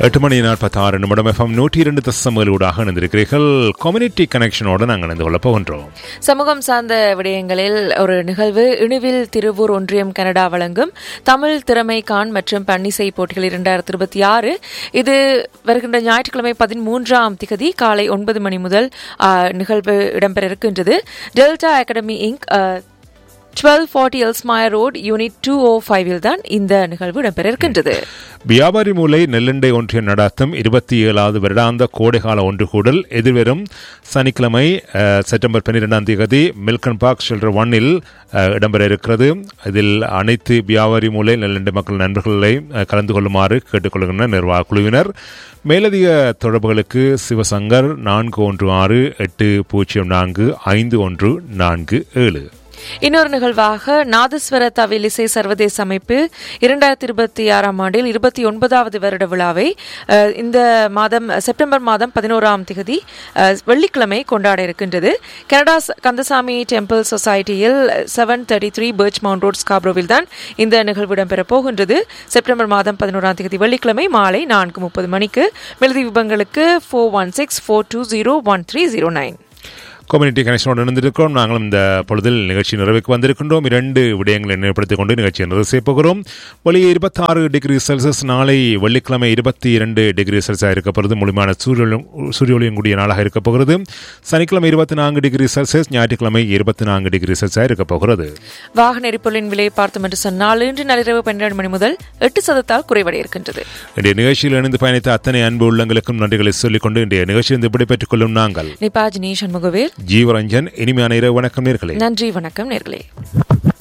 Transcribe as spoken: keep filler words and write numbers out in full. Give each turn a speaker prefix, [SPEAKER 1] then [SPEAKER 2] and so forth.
[SPEAKER 1] எட்டு மணி நாற்பத்தி ஆறு நிமிடம் எஃப்எம் நூற்றி இரண்டு தசமலூடாக இணைந்திருக்கிறீர்கள். கம்யூனிட்டி கனெக்ஷனோடு நாங்கள் இணைந்து கொள்ளப் போகின்றோம்.
[SPEAKER 2] சமூகம் சார்ந்த விடயங்களில் ஒரு நிகழ்வு. இணுவில் திருவூர் ஒன்றியம் கனடா வழங்கும் தமிழ் திறமைக்கான் மற்றும் பன்னிசை போட்டிகள் இரண்டாயிரத்தி இருபத்தி ஆறு இது வருகின்ற ஞாயிற்றுக்கிழமை பதிமூன்றாம் திகதி காலை ஒன்பது மணி முதல் நிகழ்வு இடம்பெற இருக்கின்றது. Delta academy Inc twelve forty எல்ஸ்மயர் road unit two ஓ ஃபைவ் தான் இந்த நிகழ்வு இடம்பெற இருக்கின்றது.
[SPEAKER 1] வியாபாரி மூலை நெல்லண்டை ஒன்றியம் நடாத்தும் இருபத்தி ஏழாவது வருடாந்த கோடைகால ஒன்று கூடல் எதிர்வரும் சனிக்கிழமை செப்டம்பர் பன்னிரெண்டாம் தேதி மில்கன் பார்க் ஷெல்டர் ஒன்னில் இடம்பெற இருக்கிறது. இதில் அனைத்து வியாபாரி மூலை நெல்லண்டை மக்கள் நண்பர்களை கலந்து கொள்ளுமாறு கேட்டுக்கொள்கின்றனர் நிர்வாக குழுவினர். மேலதிக தொடர்புகளுக்கு சிவசங்கர் நான்கு ஒன்று ஆறு எட்டு பூஜ்ஜியம் நான்கு ஐந்து ஒன்று நான்கு ஏழு.
[SPEAKER 2] இன்னொரு நிகழ்வாக நாதஸ்வர தவில் இசை சர்வதேச அமைப்பு இரண்டாயிரத்தி இருபத்தி ஆறாம் ஆண்டில் இருபத்தி ஒன்பதாவது வருட விழாவை இந்த மாதம் செப்டம்பர் மாதம் பதினோராம் தேதி வெள்ளிக்கிழமை கொண்டாட இருக்கின்றது. கனடா கந்தசாமி டெம்பிள் சொசைட்டியில் seven thirty three birch mount road ஸ்காப்ரோவில் தான் இந்த நிகழ்வு இடம்பெற போகின்றது. செப்டம்பர் மாதம் பதினோராம் தேதி வெள்ளிக்கிழமை மாலை நான்கு முப்பது மணிக்கு. மெழுதி விபங்களுக்கு four one six four two zero one three zero nine.
[SPEAKER 1] Community கனெக்ஷனோடு இணைந்திருக்கிறோம். நாங்களும் இந்த பொழுதில் நிகழ்ச்சி நிறைவுக்கு வந்திருக்கின்றோம். இரண்டு விடயங்களை நினைவுபடுத்திக் கொண்டு நிகழ்ச்சியை நிறைவு செய்ய போகிறோம். வெளியே இருபத்தி ஆறு டிகிரி செல்சியஸ், நாளை வெள்ளிக்கிழமை இருபத்தி இரண்டு டிகிரி செல்சியஸாக இருக்க போகிறது. முழுமையான சூரிய ஒளியும் கூடிய நாளாக இருக்க போகிறது. சனிக்கிழமை இருபத்தி நான்கு டிகிரி செல்சியஸ், ஞாயிற்றுக்கிழமை இருபத்தி நான்கு டிகிரி செல்சியஸாக இருக்க போகிறது.
[SPEAKER 2] வாகன எரிபொருளின் விலையை பார்த்தோம் என்று சொன்னால் இன்று நள்ளிரவு பன்னிரண்டு மணி முதல் எட்டு சதத்தால் குறைவடைய இருக்கின்றது.
[SPEAKER 1] இன்றைய நிகழ்ச்சியில் இணைந்து பயணித்த அத்தனை அன்பு உள்ளங்களுக்கும் நன்றிகளை சொல்லிக்கொண்டு இன்றைய நிகழ்ச்சியில் விடைபெற்றுக் கொள்ளும் நாங்கள்
[SPEAKER 2] நிபாஜினி சண்முகவேல்,
[SPEAKER 1] ஜீவரஞ்சன். இனிமையான இரவு வணக்கம் நேர்களே.
[SPEAKER 2] நன்றி, வணக்கம் நேர்களே.